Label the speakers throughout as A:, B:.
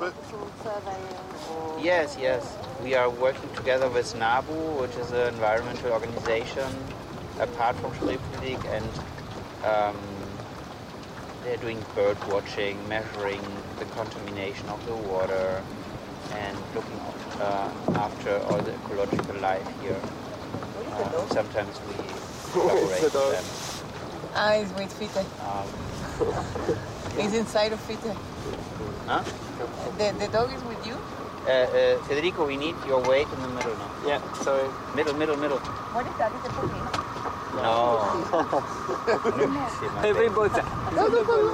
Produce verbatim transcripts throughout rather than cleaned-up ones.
A: capital surveying? Or
B: Yes, yes. We are working together with NABU, which is an environmental organization apart from Spreepolitik, and um, they're doing bird watching, measuring the contamination of the water, and looking uh, after all the ecological life here. Uh, sometimes we collaborate with them.
C: Ah, he's with Fite.
B: Um,
C: He's inside of Fite.
B: huh?
C: The, the dog is with you?
B: Uh, uh, Federico, we need your weight in the middle now.
D: Yeah, sorry.
B: Middle, middle, middle.
C: What is that? Is it puppy?
B: No.
D: Everybody.
A: No, no, no,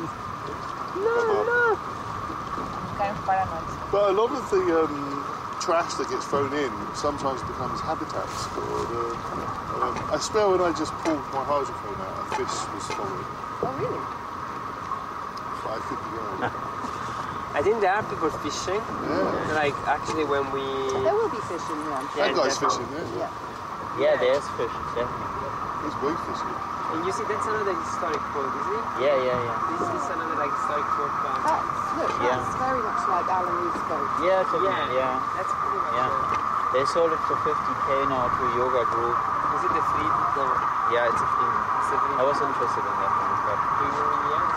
A: no.
C: I'm kind of paranoid.
E: But a lot of the um, trash that gets thrown in sometimes becomes habitats for the... Um, I swear when I just pulled my hydrophone out, a fish was following.
A: Oh, really?
E: But I could be wrong.
D: I think there are people fishing.
E: Yeah.
D: Like actually when we...
A: There will be fishing here, I'm sure.
E: That
D: Yeah,
E: guy's
D: definitely.
E: fishing there.
A: Yeah.
B: Yeah, there's fish, definitely.
E: He's way fishing.
D: And you see that's another historic boat, isn't it?
B: Yeah, yeah, yeah.
D: This is another like historic boat. Um,
A: That's, look,
B: Yeah.
A: that's very much like Alan Reed's boat.
B: Yeah, it's a-
D: yeah,
B: yeah.
D: That's pretty much
B: Yeah.
D: it.
B: They sold it for fifty K now to a yoga group.
D: Is it the fleet? No.
B: Yeah, it's a free one.
D: It's the fleet.
B: I was interested in that one, but
D: We were in the end.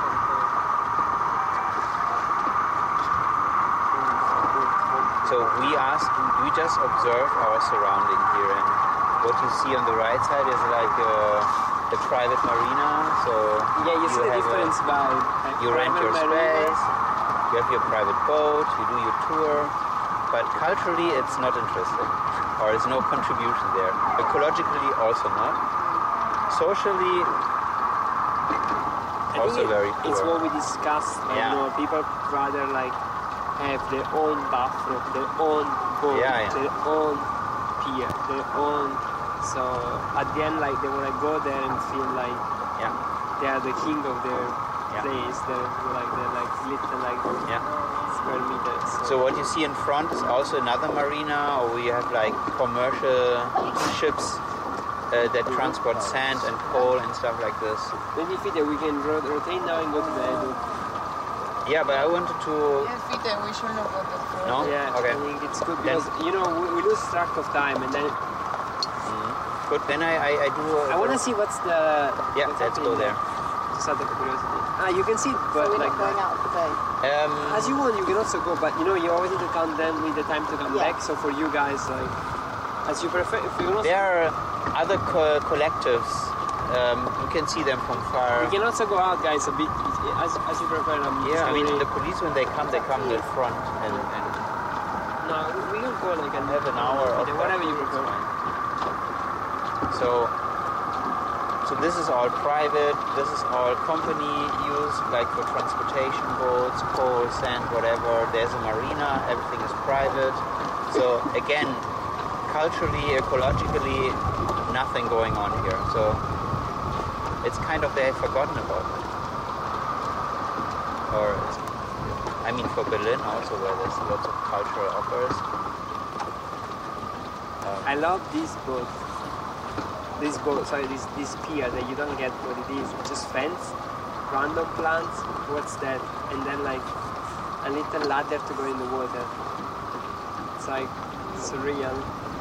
B: so we asked, we just observe our surrounding here, and what you see on the right side is like uh, the private marina. So
D: Yeah, you see the
B: have a-
D: difference by... Like,
B: you rent your
D: private marinas.
B: space, you have your private boat, you do your tour, but culturally it's not interesting, or there's no contribution there. Ecologically also not. Socially
D: I think
B: also
D: it-
B: very poor.
D: It's what we discussed. Like,
B: Yeah.
D: You know, people rather like have their own bathroom, their own boat,
B: Yeah, yeah.
D: their own pier, their own. So at the end, like they want to go there and feel like
B: Yeah,
D: they are the king of their
B: Yeah.
D: place. They're like they're like little like
B: yeah.
D: square meters.
B: So what you see in front is also another marina, or we have like commercial ships uh, that transport sand and coal and stuff like this.
D: Maybe if it, we can ro- rotate now and go to the Edo.
B: Yeah, but I wanted to...
C: Yes, Fite, we should not go this road.
B: No?
D: Yeah,
B: Okay.
D: I think it's good
B: Then-
D: because you know we, we lose track of time and then
B: Good, then I, I, I do...
D: I want to see what's the
B: Yeah,
D: what's
B: let's go
D: happening
B: there.
D: Just out of curiosity. Ah, you can see,
A: So
D: but
A: we're
D: like
A: not going out of the bay.
B: Um,
D: as you want, you can also go, but you know, you always need to count them with the time to come
A: Yeah.
D: back. So for you guys, like, as you prefer, if you can also,
B: there are other co- collectives. Um, you can see them from far.
D: you can also go out, guys, a bit as, as you prefer. I'm just
B: Yeah, I mean,
D: gonna-
B: the police, when they come, they come in the front and, and
D: no, we can go like an
B: have an hour of
D: whatever you
B: it's
D: prefer.
B: fine. So, so this is all private, this is all company use, like for transportation boats, coal, sand, whatever. There's a marina, everything is private. So again, culturally, ecologically, nothing going on here. So it's kind of they've forgotten about it. Or, I mean, for Berlin also, where there's lots of cultural offers. Um,
D: I love this boat. This boat, sorry, this this pier that you don't get what it is. It's just fence, random plants. What's that? And then like a little ladder to go in the water. It's like surreal.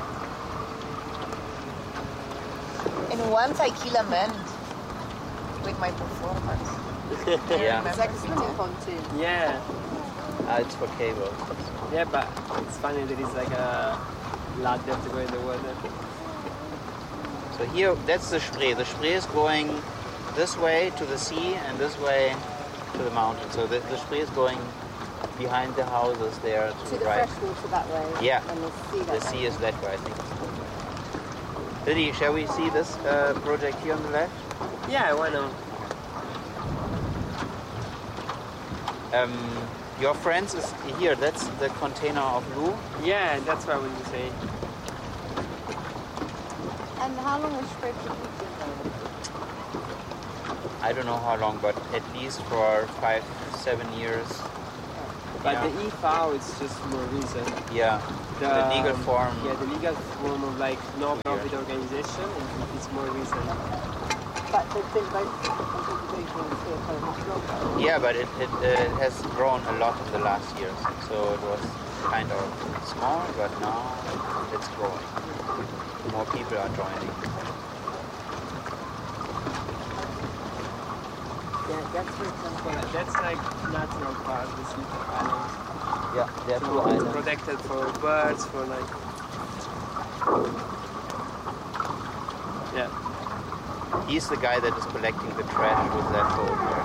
C: And once I kill a man with my performance.
B: yeah,
A: It's like a swimming pontoon.
D: Yeah,
B: uh, it's for cable.
D: yeah, but it's funny there is like a ladder to go in the water.
B: So here, that's the Spree. The Spree is going this way to the sea and this way to the mountain. So the, the Spree is going behind the houses there to,
A: To
B: the
A: the
B: right.
A: freshwater that way.
B: Yeah.
A: And the sea that
B: The
A: way.
B: sea is that way, I think. Didi, shall we see this uh, project here on the left?
D: Yeah, why not?
B: Um, your friends is here. That's the container of Lou.
D: Yeah, that's what I wanted to say.
A: And how long was Spread to keep
B: I don't know how long, but at least for five, seven years.
D: But
B: Yeah.
D: the E F A O is just more recent.
B: Yeah, the, legal form.
D: Yeah, the legal form of like non-profit organization, and it's more recent.
A: But they've been both people here for much longer.
B: Yeah, but it, it, uh, it has grown a lot in the last years. So it was kind of small, but now it's growing. More people are joining.
D: Yeah, that's for example, like, that's like natural park, the Sleepy Islands.
B: Yeah, there are two
D: So it's
B: islands.
D: protected for birds, for like. Yeah.
B: He's the guy that is collecting the trash with that boat here.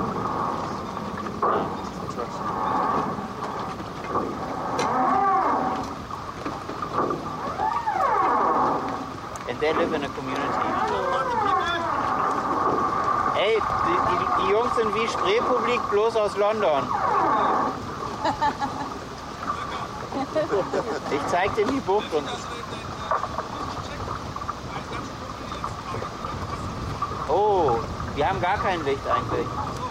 B: And they live in a community. Ey, die, die, die Jungs sind wie Spreepublik, bloß aus London. Ich zeig dir die Bucht und... Oh, wir haben gar kein Licht eigentlich.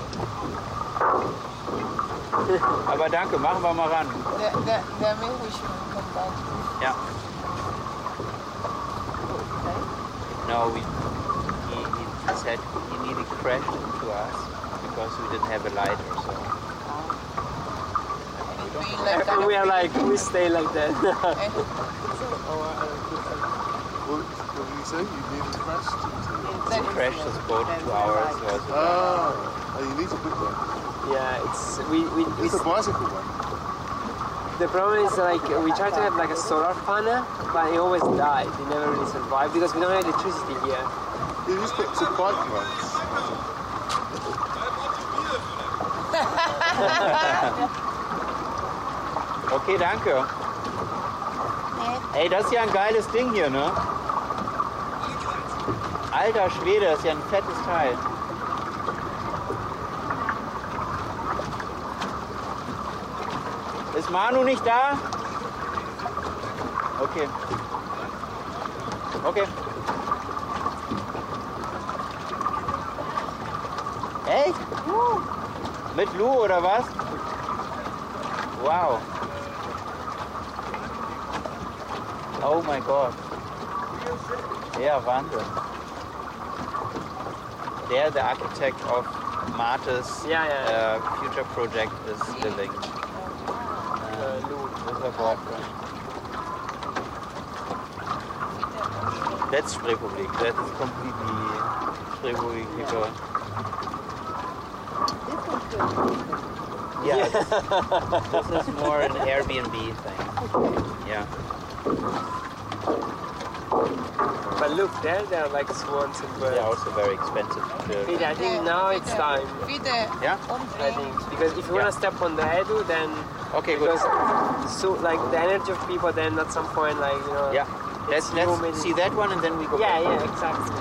B: Aber danke, machen wir mal ran.
C: That, that, that means we should come back.
B: Ja. No, we, he, he said he nearly crashed into us because we didn't have a light or so.
C: And it being like
D: And we are like, we stay like that.
E: What, what did you say? You nearly crashed into
B: He crashed his boat two hours ago.
E: Ah, oh, you need to book that.
D: Yeah, it's we we. we
E: It's a bicycle one.
D: The problem is like we try to have like a solar panel, but it always died. It never really survived because we don't have electricity here.
E: You just put some bike ones.
B: Okay, danke. Ey, das ist ja ein geiles Ding hier, ne? Alter Schwede, das ist ja ein fettes Teil. Ist Manu nicht da? Okay. Okay. Echt? Mit Lou oder was? Wow. Oh mein Gott. Ja, Wahnsinn. Der, the architect of Marte's
D: Yeah, yeah, yeah.
B: uh, future project is living.
D: Uh, Lou.
B: With her boyfriend. That's Spreepublik. That is completely Spreepublik people.
A: This one's good.
B: Yeah, this, this is more an Airbnb thing. Yeah.
D: But look, there they are like swans and birds.
B: They're also very expensive to build.
D: I think now it's time.
C: Wieder
B: Yeah?
D: I think because if you
B: Yeah.
D: wanna step on the Edu, then
B: Okay, good.
D: because so like the energy of people, then at some point like you know.
B: Yeah. Let's,
D: It's
B: let's
D: humid.
B: see that one and then we go
D: Yeah,
B: back.
D: yeah, exactly.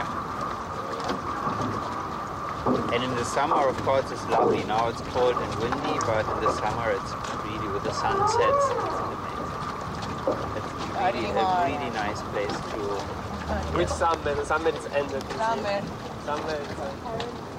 B: And in the summer, of course, it's lovely. Now it's cold and windy, but in the summer, it's really with the sunsets. It's amazing. It's really a really nice place to.
D: Which summer? The summer is ended.
C: Summer.
D: Summer is.